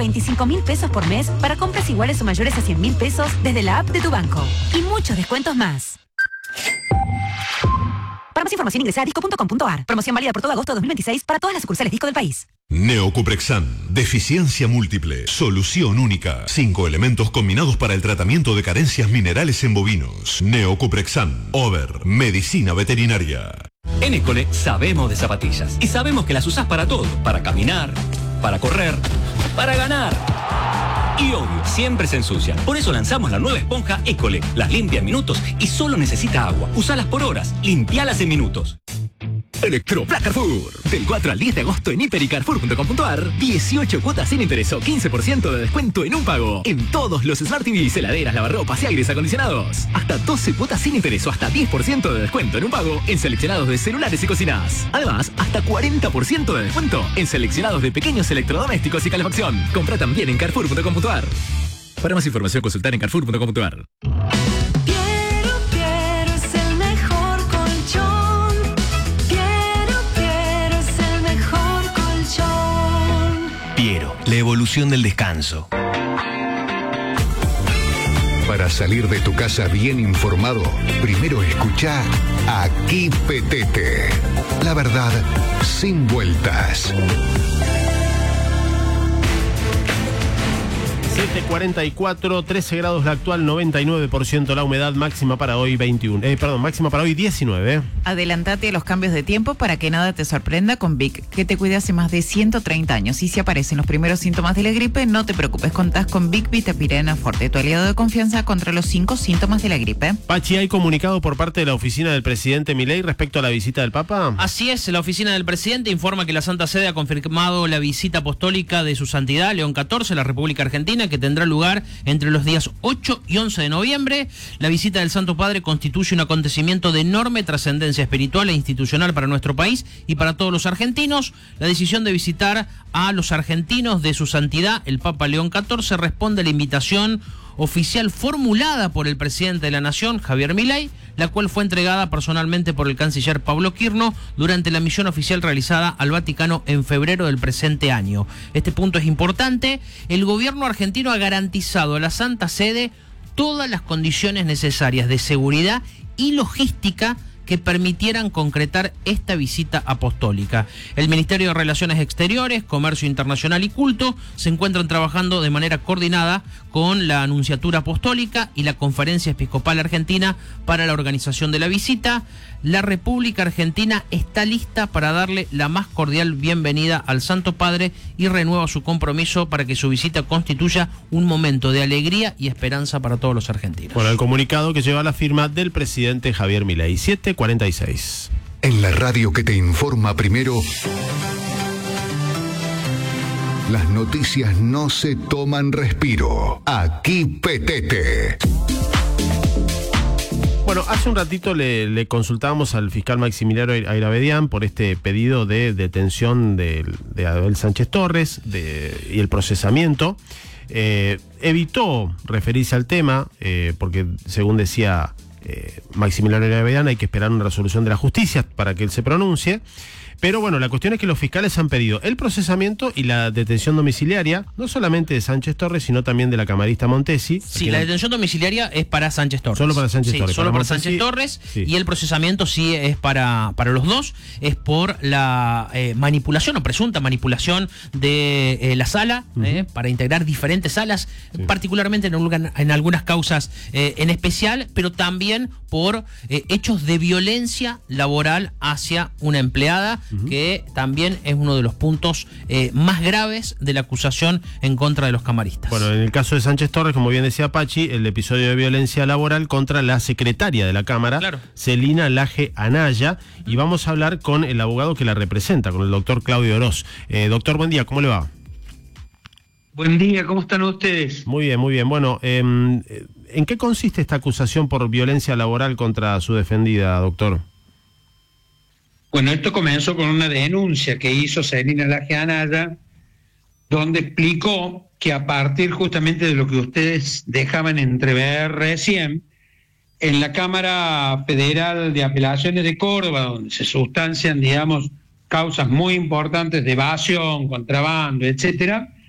25.000 pesos por mes para compras iguales o mayores a 100.000 pesos desde la app de tu banco. Y muchos descuentos más. Para más información ingresa a disco.com.ar. Promoción válida por todo agosto de 2026 para todas las sucursales Disco del país. Neocuprexan, deficiencia múltiple, solución única. 5 elementos combinados para el tratamiento de carencias minerales en bovinos. Neocuprexan, Over, medicina veterinaria. En École sabemos de zapatillas y sabemos que las usás para todo, para caminar, para correr, para ganar. Y obvio, siempre se ensucian. Por eso lanzamos la nueva esponja École. Las limpia en minutos y solo necesita agua. Usalas por horas, limpialas en minutos. Electroplac Carrefour. Del 4 al 10 de agosto en hiper y carrefour.com.ar. 18 cuotas sin interés o 15% de descuento en un pago. En todos los Smart TVs, heladeras, lavarropas y aires acondicionados. Hasta 12 cuotas sin interés o hasta 10% de descuento en un pago en seleccionados de celulares y cocinas. Además, hasta 40% de descuento en seleccionados de pequeños electrodomésticos y calefacción. Compra también en carrefour.com.ar. Para más información, consultar en carrefour.com.ar. Piero, la evolución del descanso. Para salir de tu casa bien informado, primero escucha Aquí Petete. La verdad, sin vueltas. 7:44, 13 grados la actual, 99% la humedad, máxima para hoy 19. Adelantate a los cambios de tiempo para que nada te sorprenda con Vic, que te cuida hace más de 130 años. Y si aparecen los primeros síntomas de la gripe, no te preocupes, contás con Vic Vitapirena Forte, tu aliado de confianza contra los 5 síntomas de la gripe. Pachi, ¿hay comunicado por parte de la oficina del presidente Milei respecto a la visita del Papa? Así es, la oficina del presidente informa que la Santa Sede ha confirmado la visita apostólica de su santidad León XIV a la República Argentina, que tendrá lugar entre los días 8 y 11 de noviembre. La visita del Santo Padre constituye un acontecimiento de enorme trascendencia espiritual e institucional para nuestro país y para todos los argentinos. La decisión de visitar a los argentinos de su santidad, el Papa León XIV, responde a la invitación oficial formulada por el presidente de la Nación, Javier Milei, la cual fue entregada personalmente por el canciller Pablo Quirno durante la misión oficial realizada al Vaticano en febrero del presente año. Este punto es importante. El gobierno argentino ha garantizado a la Santa Sede todas las condiciones necesarias de seguridad y logística que permitieran concretar esta visita apostólica. El Ministerio de Relaciones Exteriores, Comercio Internacional y Culto se encuentran trabajando de manera coordinada con la Anunciatura Apostólica y la Conferencia Episcopal Argentina para la organización de la visita. La República Argentina está lista para darle la más cordial bienvenida al Santo Padre y renueva su compromiso para que su visita constituya un momento de alegría y esperanza para todos los argentinos. Bueno, el comunicado que lleva la firma del presidente Javier Milei. 7:46. En la radio que te informa primero, las noticias no se toman respiro. Aquí Petete. Bueno, hace un ratito le consultábamos al fiscal Maximiliano Ayravedian por este pedido de detención de Abel Sánchez Torres y el procesamiento. Evitó referirse al tema porque, según decía Maximiliano Ayravedian, hay que esperar una resolución de la justicia para que él se pronuncie. Pero bueno, la cuestión es que los fiscales han pedido el procesamiento y la detención domiciliaria, no solamente de Sánchez Torres, sino también de la camarista Montesi. Sí, la detención domiciliaria es para Sánchez Torres. Solo para Sánchez Torres. Solo para Sánchez Torres, sí. Y el procesamiento sí es para los dos, es por la manipulación o presunta manipulación de la sala, para integrar diferentes salas, sí, particularmente en algunas causas en especial, pero también por hechos de violencia laboral hacia una empleada, que también es uno de los puntos más graves de la acusación en contra de los camaristas. Bueno, en el caso de Sánchez Torres, como bien decía Pachi, el episodio de violencia laboral contra la secretaria de la Cámara, claro, Celina Laje Anaya, y vamos a hablar con el abogado que la representa, con el doctor Claudio Oroz. Doctor, buen día, ¿cómo le va? Buen día, ¿cómo están ustedes? Muy bien, muy bien. Bueno, ¿en qué consiste esta acusación por violencia laboral contra su defendida, doctor? Bueno, esto comenzó con una denuncia que hizo Celina Laje Anaya, donde explicó que a partir justamente de lo que ustedes dejaban entrever recién, en la Cámara Federal de Apelaciones de Córdoba, donde se sustancian, digamos, causas muy importantes de evasión, contrabando, etcétera,